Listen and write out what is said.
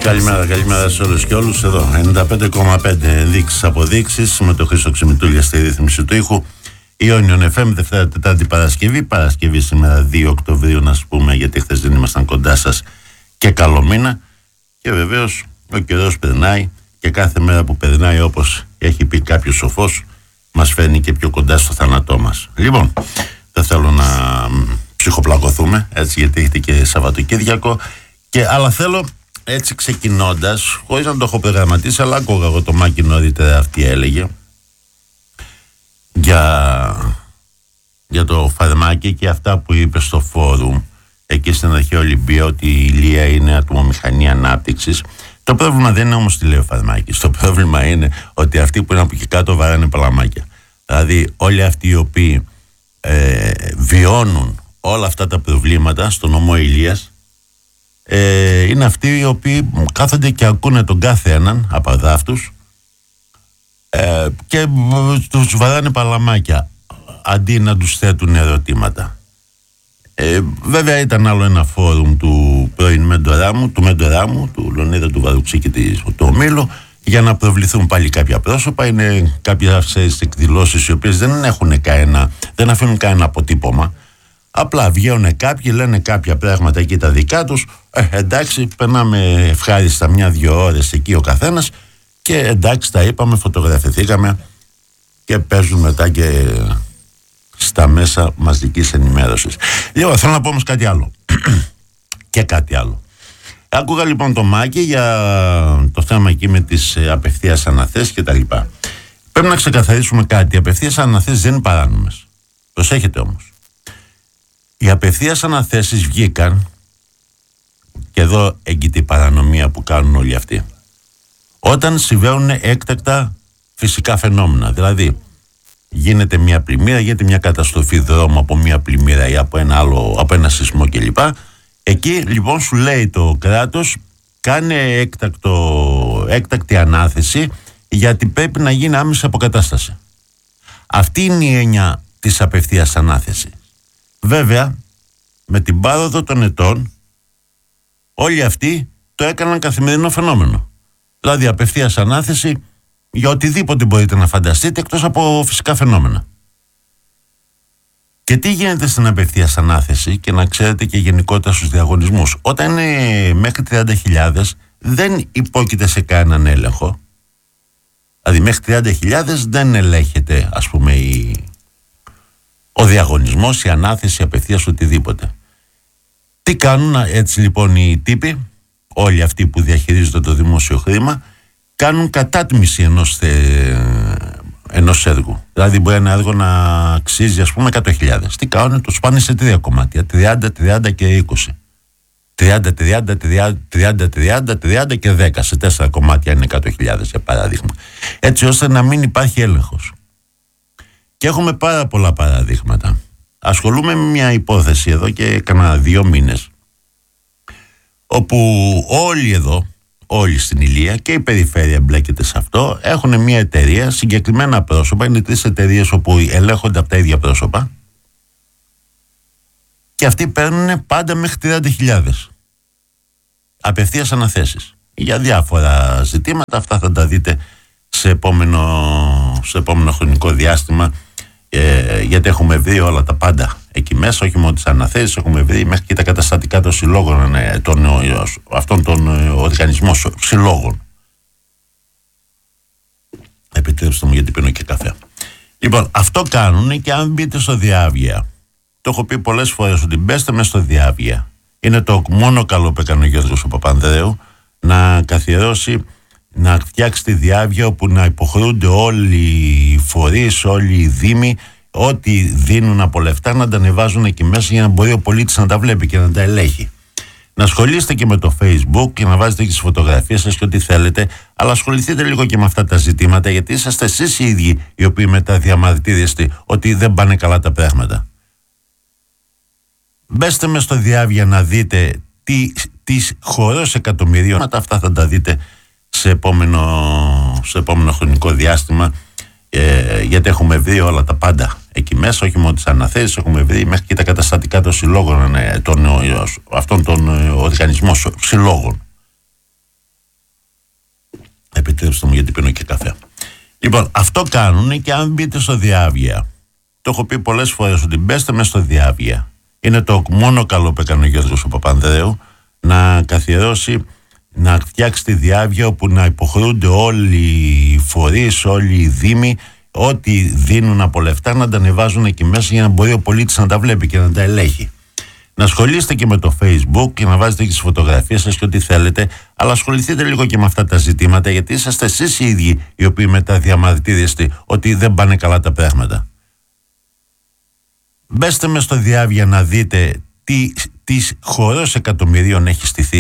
Καλημέρα σε όλους και όλους. Εδώ 95,5 ενδείξεις αποδείξεις με το Χρήστο Ξημητούλια στη ρύθμιση του ήχου. Ionion FM, Δευτέρα, Τετάρτη, Παρασκευή σήμερα 2 Οκτωβρίου, να σας πούμε, γιατί χθες δεν ήμασταν κοντά σας, και καλό μήνα. Και βεβαίως ο καιρός περνάει και κάθε μέρα που περνάει, όπως έχει πει κάποιος σοφός, μας φέρνει και πιο κοντά στο θάνατό μας. Λοιπόν, δεν θέλω να ψυχοπλακωθούμε, έτσι, γιατί έχετε και Σαββατοκύριακο, αλλά θέλω έτσι ξεκινώντας, χωρίς να το έχω προγραμματίσει, αλλά άκουγα εγώ το Μάκη νωρίτερα, αυτή έλεγε για το φαρμάκι και αυτά που είπε στο φόρουμ εκεί στην αρχαία Ολυμπία, ότι η Ηλία είναι ατομομηχανή ανάπτυξης. Το πρόβλημα δεν είναι όμως τι λέει ο φαρμάκης. Το πρόβλημα είναι ότι αυτοί που είναι από εκεί κάτω βαράνε παλαμάκια. Δηλαδή όλοι αυτοί οι οποίοι βιώνουν όλα αυτά τα προβλήματα στον νομό Ηλίας, είναι αυτοί οι οποίοι κάθονται και ακούνε τον κάθε έναν από δάφτους και τους βαράνε παλαμάκια αντί να τους θέτουν ερωτήματα. Βέβαια ήταν άλλο ένα φόρουμ του πρώην μέντορά μου, του Λονίδα του Βαρουξίκη του Ομίλου, για να προβληθούν πάλι κάποια πρόσωπα. Είναι κάποιες εκδηλώσεις οι οποίες δεν αφήνουν κανένα αποτύπωμα. Απλά βγαίνουν κάποιοι, λένε κάποια πράγματα εκεί τα δικά τους. Εντάξει, περνάμε ευχάριστα 1-2 ώρες εκεί ο καθένας και εντάξει, τα είπαμε, φωτογραφηθήκαμε και παίζουν μετά και στα μέσα μαζικής ενημέρωσης. Λοιπόν, θέλω να πω όμως κάτι άλλο. Και κάτι άλλο. Άκουγα λοιπόν το Μάκη για το θέμα εκεί με τις απευθείας αναθέσεις και τα λοιπά. Πρέπει να ξεκαθαρίσουμε κάτι. Οι απευθείας αναθέσεις δεν είναι παράνομες. Προσέχετε όμως. Οι απευθείας αναθέσεις βγήκαν, και εδώ έγκυται η παρανομία που κάνουν όλοι αυτοί, όταν συμβαίνουν έκτακτα φυσικά φαινόμενα. Δηλαδή γίνεται μια πλημμύρα, γίνεται μια καταστροφή δρόμου από μια πλημμύρα ή από ένα σεισμό κλπ. Εκεί λοιπόν σου λέει το κράτος, κάνε έκτακτη ανάθεση, γιατί πρέπει να γίνει άμεση αποκατάσταση. Αυτή είναι η έννοια της απευθείας ανάθεσης. Βέβαια, με την πάροδο των ετών, όλοι αυτοί το έκαναν καθημερινό φαινόμενο. Δηλαδή απευθείας ανάθεση για οτιδήποτε μπορείτε να φανταστείτε, εκτός από φυσικά φαινόμενα. Και τι γίνεται στην απευθείας ανάθεση, και να ξέρετε και γενικότερα στους διαγωνισμούς, όταν είναι μέχρι 30.000 δεν υπόκειται σε κανέναν έλεγχο. Δηλαδή μέχρι 30.000 δεν ελέγχεται, ας πούμε, ο διαγωνισμός, η ανάθεση απευθείας, οτιδήποτε. Τι κάνουν έτσι λοιπόν οι τύποι, όλοι αυτοί που διαχειρίζονται το δημόσιο χρήμα, κάνουν κατάτμιση ενός έργου. Δηλαδή μπορεί ένα έργο να αξίζει, ας πούμε, 100.000. Τι κάνουν, το σπάνε σε 3 κομμάτια, 30 και 20. 30 και 10. Σε 4 κομμάτια είναι 100.000, για παράδειγμα. Έτσι ώστε να μην υπάρχει έλεγχος. Και έχουμε πάρα πολλά παραδείγματα. Ασχολούμαι με μια υπόθεση εδώ και κάνα 2 μήνες, όπου όλοι στην Ηλία και η περιφέρεια μπλέκεται σε αυτό, έχουν μια εταιρεία, συγκεκριμένα πρόσωπα, είναι 3 εταιρείες όπου ελέγχονται από τα ίδια πρόσωπα, και αυτοί παίρνουν πάντα μέχρι 30.000 απευθείας αναθέσεις για διάφορα ζητήματα. Αυτά θα τα δείτε σε επόμενο χρονικό διάστημα, γιατί έχουμε βρει όλα τα πάντα εκεί μέσα, όχι μόνο τις αναθέσεις, έχουμε βρει μέχρι και τα καταστατικά των συλλόγων, αυτών των οργανισμών συλλόγων. Επιτρέψτε μου, γιατί πίνω και καφέ. Λοιπόν, αυτό κάνουν, και αν μπείτε στο Διάβγεια, το έχω πει πολλές φορές, ότι μπέστε μέσα στο Διάβγεια. Είναι το μόνο καλό που έκανε ο Γιώργος ο Παπανδρέου, να καθιερώσει, να φτιάξει τη Διάβγεια, όπου να υποχρεούνται όλοι οι φορείς, όλοι οι δήμοι, ό,τι δίνουν από λεφτά να τα ανεβάζουν εκεί μέσα, για να μπορεί ο πολίτης να τα βλέπει και να τα ελέγχει. Να ασχολείστε και με το Facebook και να βάζετε και τις φωτογραφίες σας και ό,τι θέλετε, αλλά ασχοληθείτε λίγο και με αυτά τα ζητήματα, γιατί είσαστε εσείς οι ίδιοι οι οποίοι μετά διαμαρτύρεστε ότι δεν πάνε καλά τα πράγματα. Μπέστε μες στο Διάβγεια να δείτε τι χορός εκατομμυρίων, αυτά θα τα δείτε σε επόμενο χρονικό διάστημα, γιατί έχουμε βρει όλα τα πάντα εκεί μέσα, όχι μόνο τις αναθέσεις, έχουμε βρει μέχρι και τα καταστατικά των συλλόγων, αυτών των οργανισμών συλλόγων. απογοητεύστε μου γιατί πίνω και καφέ. Λοιπόν, αυτό κάνουν και αν μπείτε στο Διάβια. Το έχω πει πολλές φορές ότι μπέστε μες στο Διάβια. Είναι το μόνο καλό που έκανε ο Γιώργος ο Παπανδρέου, να καθιερώσει, να φτιάξει τη Διάβια όπου να υποχρεούνται όλοι οι φορείς, όλοι οι δήμοι, ό,τι δίνουν από λεφτά να τα ανεβάζουν εκεί μέσα για να μπορεί ο πολίτης να τα βλέπει και να τα ελέγχει. Να ασχολείστε και με το Facebook και να βάζετε και τις φωτογραφίες σας και ό,τι θέλετε, αλλά ασχοληθείτε λίγο και με αυτά τα ζητήματα, γιατί είσαστε εσείς οι ίδιοι οι οποίοι μετά διαμαρτύρεστε ότι δεν πάνε καλά τα πράγματα. Μπέστε μες στο Διάβια να δείτε τι χορός εκατομμυρίων έχει στηθεί